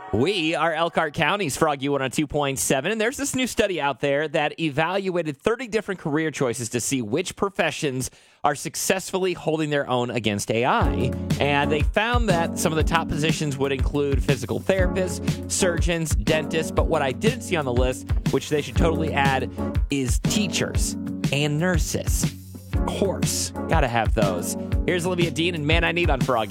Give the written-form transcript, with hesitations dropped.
We are Elkhart County's Froggy 102.7, and there's this new study out there that evaluated 30 different career choices to see which professions are successfully holding their own against AI. And they found that some of the top positions would include physical therapists, surgeons, dentists, but what I didn't see on the list, which they should totally add, is teachers and nurses. Of course, gotta have those. Here's Olivia Dean and Man I Need on Froggy.